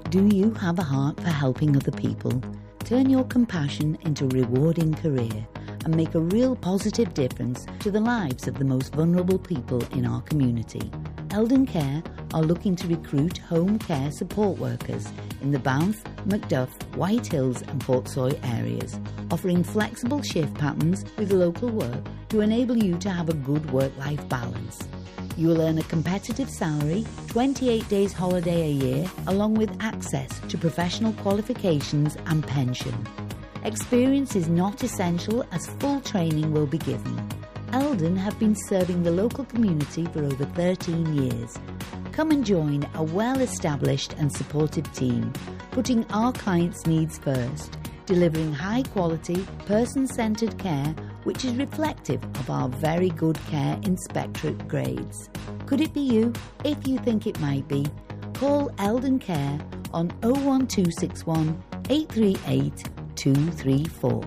Do you have a heart for helping other people? Turn your compassion into a rewarding career and make a real positive difference to the lives of the most vulnerable people in our community. Eldon Care are looking to recruit home care support workers in the Banff, Macduff, White Hills and Portsoy areas, offering flexible shift patterns with local work to enable you to have a good work-life balance. You will earn a competitive salary, 28 days holiday a year, along with access to professional qualifications and pension. Experience is not essential as full training will be given. Eldon have been serving the local community for over 13 years. Come and join a well-established and supportive team, putting our clients' needs first, delivering high-quality, person-centred care which is reflective of our very good care inspectorate grades. Could it be you? If you think it might be, call Eldon Care on 01261 838 234.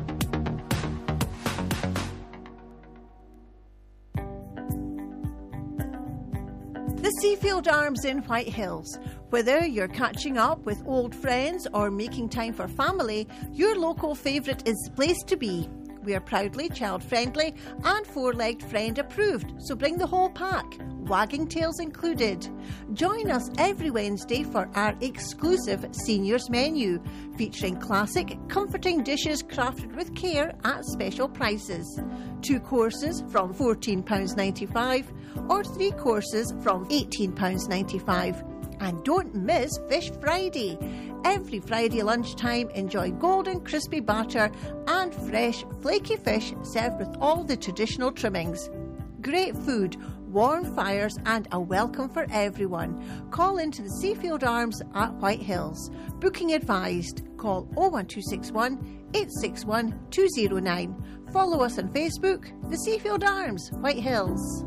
The Seafield Arms in White Hills. Whether you're catching up with old friends or making time for family, your local favourite is the place to be. We are proudly child-friendly and four-legged friend approved, so bring the whole pack, wagging tails included. Join us every Wednesday for our exclusive seniors menu, featuring classic, comforting dishes crafted with care at special prices. 2 courses from £14.95 or 3 courses from £18.95. And don't miss Fish Friday. Every Friday lunchtime, enjoy golden crispy batter and fresh flaky fish served with all the traditional trimmings. Great food, warm fires and a welcome for everyone. Call into the Seafield Arms at White Hills. Booking advised. Call 01261 861 209. Follow us on Facebook, the Seafield Arms, White Hills.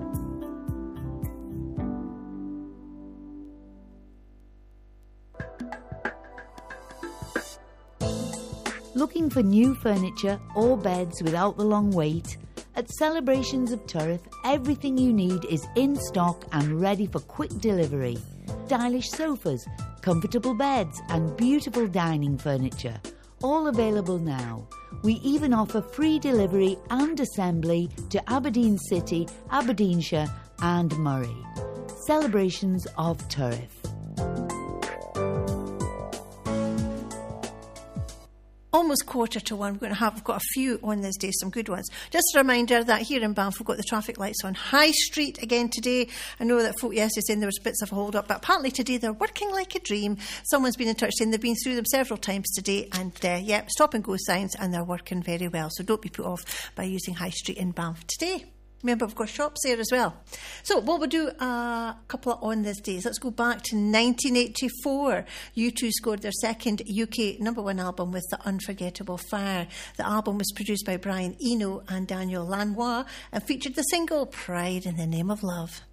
Looking for new furniture or beds without the long wait? At Celebrations of Turriff, everything you need is in stock and ready for quick delivery. Stylish sofas, comfortable beds and beautiful dining furniture, all available now. We even offer free delivery and assembly to Aberdeen City, Aberdeenshire and Moray. Celebrations of Turriff. Almost 1:45. We've got a few on this day, some good ones. Just a reminder that here in Banff we've got the traffic lights on High Street again today. I know that folk yesterday saying there was bits of a hold up, but apparently today they're working like a dream. Someone's been in touch saying they've been through them several times today, and stop and go signs, and they're working very well. So don't be put off by using High Street in Banff today. Remember, we've got shops there as well. So, we'll do a couple of on this days. Let's go back to 1984. U2 scored their second UK #1 album with The Unforgettable Fire. The album was produced by Brian Eno and Daniel Lanois and featured the single Pride in the Name of Love.